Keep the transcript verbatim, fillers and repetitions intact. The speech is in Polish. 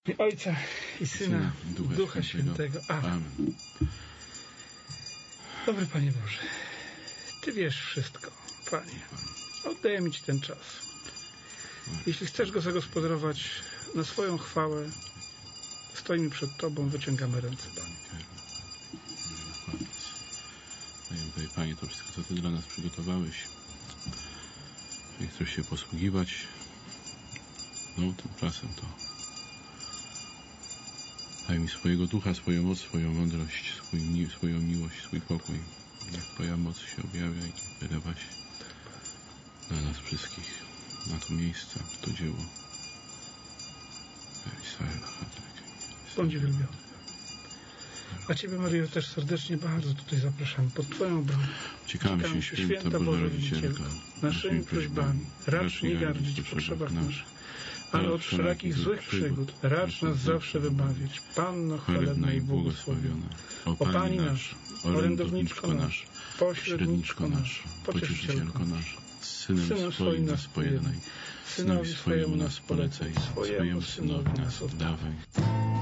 I Ojca i Syna, Syna Ducha, Ducha Świętego. Świętego. Amen. Amen. Dobry Panie Boże, Ty wiesz wszystko, Panie. Oddaję Mi Ci ten czas. Jeśli chcesz go zagospodarować na swoją chwałę, stoimy przed Tobą, wyciągamy ręce, Panie. Daję, Panie, to wszystko, co Ty dla nas przygotowałeś. Jeżeli chcesz się posługiwać, no tymczasem to daj mi swojego ducha, swoją moc, swoją mądrość, swój, swoją miłość, swój pokój. Niech Twoja moc się objawia i wylewa się na nas wszystkich, na to miejsce, to dzieło. Bądź uwielbiony. A Ciebie, Maryjo, też serdecznie bardzo tutaj zapraszamy pod Twoją bramę. Ciekawe się, święta Boża Rodzicielka, naszymi prośbami, racz nie gardzić w potrzebach naszych, ale od wszelakich złych przygód racz nas zawsze wybawić. Panno chwalebna i błogosławiona, o Pani nasz, orędowniczko nasz, pośredniczko nasz, pocieszycielko nasz, z Synem swoim nas pojednaj, Synowi swojemu nas polecaj, swojemu Synowi nas oddawaj.